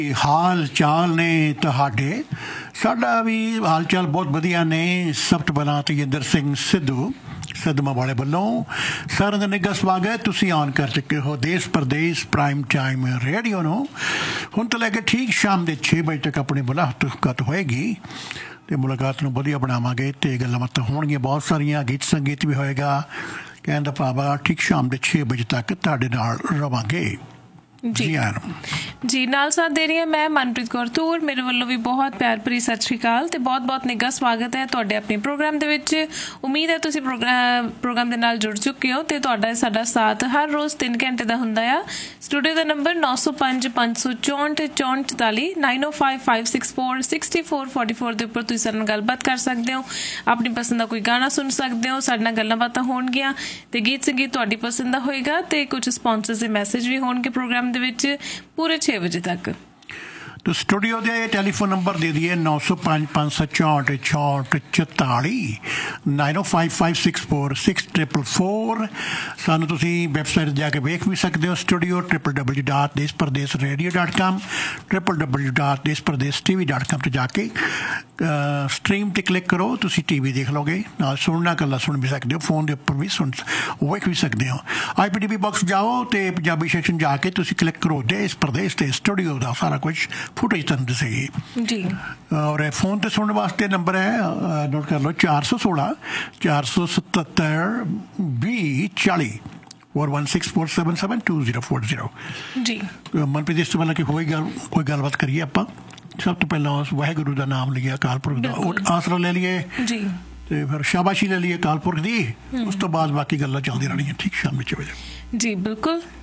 ਹਾਲ ਚਾਲ ਨੇ ਤੁਹਾਡੇ? ਸਾਡਾ ਵੀ ਹਾਲ ਚਾਲ ਬਹੁਤ ਵਧੀਆ ਨੇ। ਸਭ ਤੋਂ ਪਹਿਲਾਂ ਤੇਜਿੰਦਰ ਸਿੰਘ ਸਿੱਧੂ ਸਦਮਾ ਵਾਲੇ ਵੱਲੋਂ ਸਾਰਿਆਂ ਦਾ ਨਿੱਘਾ ਸਵਾਗਤ। ਤੁਸੀਂ ਆਨ ਕਰ ਚੁੱਕੇ ਹੋ ਦੇਸ਼ ਪ੍ਰਦੇਸ਼ ਪ੍ਰਾਈਮ ਟਾਈਮ ਰੇਡੀਓ ਨੂੰ। ਹੁਣ ਤੋਂ ਲੈ ਕੇ ਠੀਕ ਸ਼ਾਮ ਦੇ 6 ਵਜੇ ਤੱਕ ਆਪਣੀ ਮੁਲਾਕਾਤ ਹੋਏਗੀ ਅਤੇ ਮੁਲਾਕਾਤ ਨੂੰ ਵਧੀਆ ਬਣਾਵਾਂਗੇ ਅਤੇ ਗੱਲਾਂ ਬਾਤਾਂ ਹੋਣਗੀਆਂ ਬਹੁਤ ਸਾਰੀਆਂ। ਗੀਤ ਸੰਗੀਤ ਵੀ ਹੋਏਗਾ। ਕਹਿਣ ਦਾ ਭਾਵ ਆ ਠੀਕ ਸ਼ਾਮ ਦੇ 6 ਵਜੇ ਤੱਕ ਤੁਹਾਡੇ ਨਾਲ ਰਵਾਂਗੇ। ਜੀ ਨਾਲ ਸਾਥ ਦੇ ਰਹੀ ਹਾਂ ਮੈਂ ਮਨਪ੍ਰੀਤ ਕੌਰ ਧੂਰ। ਮੇਰੇ ਵੱਲੋਂ ਵੀ ਬਹੁਤ ਪਿਆਰ ਭਰੀ ਸਤਿ ਸ਼੍ਰੀ ਅਕਾਲ ਤੇ ਬਹੁਤ ਬਹੁਤ ਨਿੱਘਾ ਸਵਾਗਤ ਹੈ ਤੁਹਾਡੇ ਆਪਣੇ ਪ੍ਰੋਗਰਾਮ ਦੇ ਵਿੱਚ। ਉਮੀਦ ਹੈ ਤੁਸੀਂ ਪ੍ਰੋਗਰਾਮ ਦੇ ਨਾਲ ਜੁੜ ਚੁੱਕੇ ਹੋ ਤੇ ਤੁਹਾਡਾ ਸਾਡਾ ਸਾਥ ਹਰ ਰੋਜ਼ 3 ਘੰਟੇ ਦਾ ਹੁੰਦਾ ਆ। ਸਟੂਡੀਓ ਦਾ ਨੰਬਰ 9055646444 9055646444 ਦੇ ਉੱਪਰ ਤੁਸੀਂ ਸਾਡੇ ਨਾਲ ਗੱਲਬਾਤ ਕਰ ਸਕਦੇ ਹੋ। ਆਪਣੀ ਪਸੰਦ ਦਾ ਕੋਈ ਗਾਣਾ ਸੁਣ ਸਕਦੇ ਹੋ। ਸਾਡੇ ਨਾਲ ਗੱਲਾਂ ਬਾਤਾਂ ਹੋਣਗੀਆਂ ਤੇ ਗੀਤ ਸੰਗੀਤ ਤੁਹਾਡੀ ਪਸੰਦ ਦਾ ਹੋਏਗਾ ਤੇ ਕੁਝ ਸਪਾਂਸਰਸ ਦੇ ਮੈਸੇਜ ਵੀ ਹੋਣਗੇ ਪ੍ਰੋਗਰਾਮ ਦੇ ਵਿੱਚ ਪੂਰੇ 6 ਵਜੇ ਤੱਕ। तो स्टूडियो के टैलीफोन नंबर दे दिए 9055646444 9055646444। सानू तुसी वैबसाइट जाके वेख भी सकते हो। स्टूडियो www.deshpradeshradio.com www.deshpradeshtv.com ਤੇ ਜਾਕੇ ਸਟ੍ਰੀਮ ਤੇ ਕਲਿੱਕ ਕਰੋ। ਤੁਸੀਂ ਟੀਵੀ ਦੇਖ ਲਓਗੇ, ਨਾਲ ਸੁਣਨਾ ਇਕੱਲਾ ਸੁਣ ਵੀ ਸਕਦੇ ਹੋ। ਫੋਨ ਦੇ ਉੱਪਰ ਵੀ ਵੇਖ ਵੀ ਸਕਦੇ ਹੋ। IPTV ਬਾਕਸ ਜਾਓ ਤੇ ਪੰਜਾਬੀ ਸੈਕਸ਼ਨ ਜਾ ਕੇ ਤੁਸੀਂ ਕਲਿੱਕ ਕਰੋ ਦੇਸ਼ ਪ੍ਰਦੇਸ਼ ਤੇ ਸਟੂਡੀਓ ਦਾ ਸਾਰਾ ਕੁਝ ਫੁਟੇਜ ਤੁਹਾਨੂੰ ਦਿਸੇਗੀ ਜੀ। ਔਰ ਫੋਨ ਤੇ ਸੁਣਨ ਵਾਸਤੇ ਨੰਬਰ ਹੈ, ਨੋਟ ਕਰ ਲਓ, 416-477-2040 4164772040 ਜੀ। ਮਨਪ੍ਰੀਤ ਇਸ ਤੋਂ ਪਹਿਲਾਂ ਕਿ ਕੋਈ ਗੱਲਬਾਤ ਕਰੀਏ ਆਪਾਂ। ਸਭ ਤੋਂ ਪਹਿਲਾਂ ਉਸ ਵਾਹਿਗੁਰੂ ਦਾ ਨਾਮ ਲਈਏ, ਅਕਾਲ ਪੁਰਖ ਦਾ ਆਸਰਾ ਲੈ ਲਈਏ ਜੀ ਤੇ ਫਿਰ ਸ਼ਾਬਾਸ਼ੀ ਲੈ ਲਈਏ ਅਕਾਲ ਪੁਰਖ ਦੀ। ਉਸ ਤੋਂ ਬਾਅਦ ਬਾਕੀ ਗੱਲਾਂ ਚੱਲਦੀਆਂ ਰਹਿਣੀਆਂ ਠੀਕ ਸ਼ਾਮ 6 ਵਜੇ ਜੀ। ਬਿਲਕੁਲ।